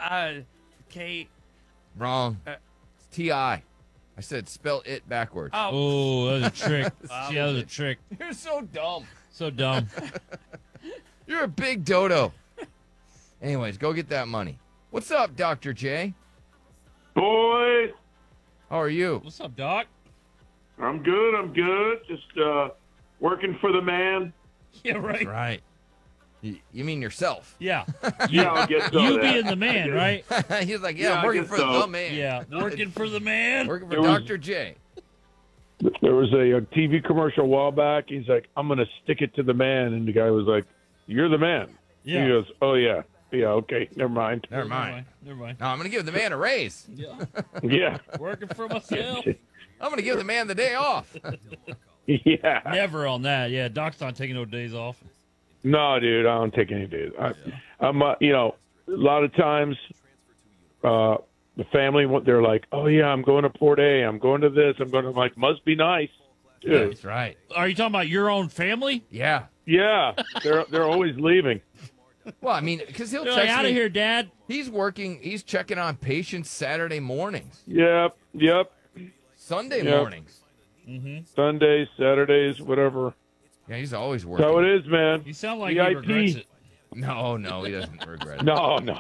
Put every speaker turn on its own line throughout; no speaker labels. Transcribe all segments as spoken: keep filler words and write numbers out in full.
Uh, K.
Wrong.
Uh,
It's T I. I said spell it backwards.
Oh,
Oh, that was a trick. See, that was a trick.
You're so dumb.
So dumb.
You're a big dodo. Anyways, go get that money. What's up, Doctor J?
Boys,
How are you?
What's up, Doc?
I'm good. I'm good. Just uh, working for the man.
Yeah, right.
Right. You, you mean yourself?
Yeah.
Yeah, I guess so.
You
that.
being the man, right?
He's like, yeah,
Yeah,
I'm
I
working
guess
for
so.
the man.
Yeah. Working for the man.
Working for
It was-
Doctor J.
There was a, a T V commercial a while back. He's like, I'm going to stick it to the man. And the guy was like, you're the man.
Yeah.
He goes, oh, yeah. Yeah, okay. Never mind.
Never mind.
Never mind.
No, I'm going to give the man a raise.
Yeah.
Yeah.
Working for myself.
I'm going to give the man the day off.
Yeah.
Never on that. Yeah, Doc's not taking no days off.
No, dude, I don't take any days. I, I'm, uh, you know, a lot of times uh, the family, they're like, oh, yeah, I'm going to Port A. I'm going to this. I'm going to, I'm like, must be nice. Dude.
That's right.
Are you talking about your own family?
Yeah.
Yeah. They're, they're always leaving.
Well, I mean, because he'll
They're
text
like, out of
me.
here, Dad.
He's working. He's checking on patients Saturday mornings,
Yep. Yep.
Sunday
Yep.
mornings.
Sundays, Saturdays, whatever.
Yeah, he's always working.
So it is, man.
You sound like
V I
he
P.
regrets it.
No, no, he doesn't regret it.
No, no.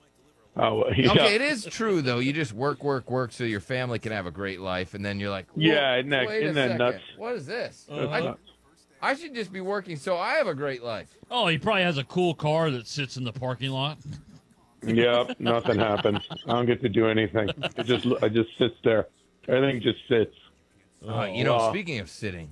Oh, yeah.
Okay, it is true though. You just work, work, work, so your family can have a great life, and then you're like, "Whoa,
Yeah, isn't that-
wait
isn't
a
that
second.
nuts?
What is this?
Uh-huh.
I, I should just be working, so I have a great life."
Oh, he probably has a cool car that sits in the parking lot.
Yep. Nothing happens. I don't get to do anything. It just, I just sits there. Everything just sits.
Uh, you know,
wow.
speaking of sitting,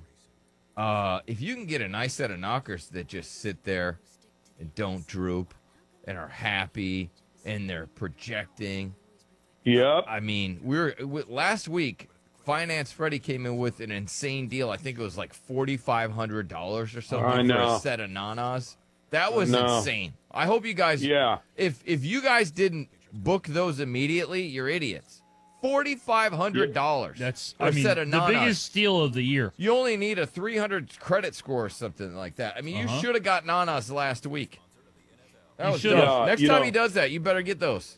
uh, if you can get a nice set of knockers that just sit there and don't droop and are happy and they're projecting.
Yep.
I mean, we were with, last week. Finance Freddy came in with an insane deal. I think it was like forty-five hundred dollars or something
I
for
know.
a set of nanas. That was
know.
insane. I hope you guys.
Yeah.
If if you guys didn't book those immediately, you're idiots. Forty-five hundred dollars.
That's
for
I
a
mean
set of
the
nanas.
biggest steal of the year.
You only need a three hundred credit score or something like that. I mean, you
Uh-huh.
should have got nanas last week. That
You
was
should've.
dumb.
Yeah,
Next
you
time
know-
he does that, you better get those.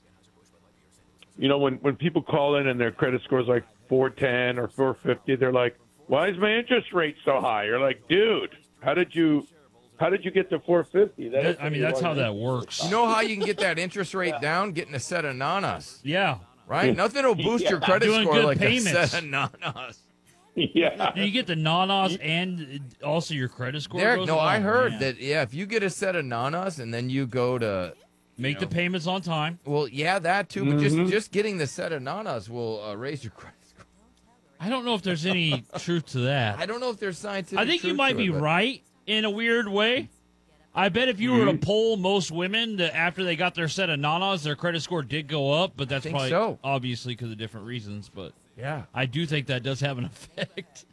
You know, when, when people call in and their credit score is like four ten or four fifty, they're like, why is my interest rate so high? You're like, dude, how did you how did you get to four fifty?
That- I mean, that's how that works.
You know how you can get that interest rate down? Getting a set of nanas.
Yeah.
Right? Nothing will boost your
Yeah.
credit
Doing
score
good
like
payments.
a set of nanas.
Yeah.
Do you get the nanas and also your credit score?
Derek,
goes
no,
up?
I heard
Man.
that, yeah, if you get a set of nanas and then you go to,
Make the payments on time.
well, yeah, that too, but just just getting the set of nanas will uh, raise your credit score.
I don't know if there's any truth to that.
I don't know if there's scientific
I think you
truth
might
to
be
it, but-
right in a weird way. I bet if you were to poll most women that after they got their set of nanas, their credit score did go up, but that's
think
probably
so.
obviously because of different reasons. But
Yeah.
I do think that does have an effect.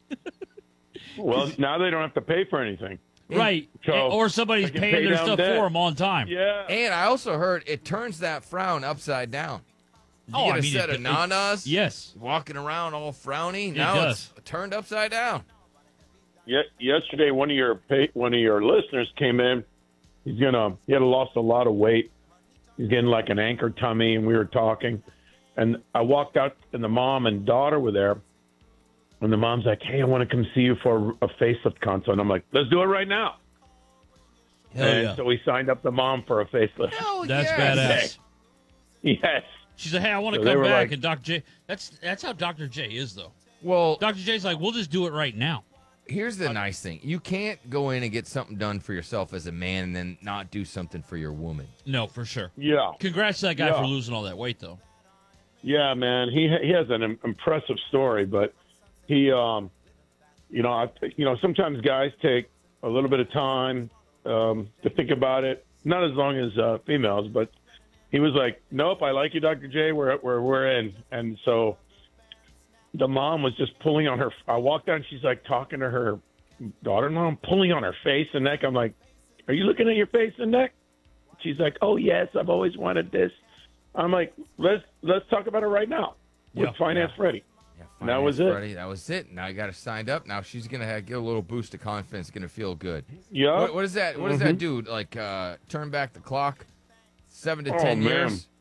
Well, now they don't have to pay for anything.
Right.
So,
or somebody's
they can
paying
pay
their
down
stuff
debt.
for them on time.
Yeah.
And I also heard it turns that frown upside down. You
Oh,
get
I
a
mean,
set
it-
of
it-
nanas,
Yes.
walking around all frowny.
It
Now
does.
it's turned upside down.
Ye- yesterday, one of your pa- one of your listeners came in. He's gonna he had lost a lot of weight. He's getting like an anchor tummy, and we were talking. And I walked out, and the mom and daughter were there. And the mom's like, "Hey, I want to come see you for a facelift consult." And I'm like, "Let's do it right now."
Hell
and
yeah.
so we signed up the mom for a facelift.
Hell
That's
yes.
badass.
Yes.
She's like, hey, I want to
So they
come
were
back.
like-
and Doctor J, that's that's how Doctor J is, though.
Well,
Doctor J's like, we'll just do it right now.
here's the nice thing. You can't go in and get something done for yourself as a man and then not do something for your woman.
No, for sure.
Yeah.
Congrats to that guy
Yeah.
for losing all that weight, though.
Yeah, man, he he has an im- impressive story, but he, um, you know, I, you know, sometimes guys take a little bit of time um, to think about it. Not as long as uh, females, but he was like, "Nope, I like you, Doctor J. We're we're we're in." And so the mom was just pulling on her. I walked down, she's like talking to her daughter-in-law, I'm pulling on her face and neck. I'm like, "Are you looking at your face and neck?" She's like, "Oh yes, I've always wanted this." I'm like, let's let's talk about it right now with
Yeah.
Finance Freddy.
Yeah,
That was
Finance
it.
Freddy, that was it. Now I got her signed up. Now she's gonna have, get a little boost of confidence. Gonna feel good.
Yeah.
What, what does that? What does that do? Like uh, turn back the clock, seven to
Oh,
ten
man.
years.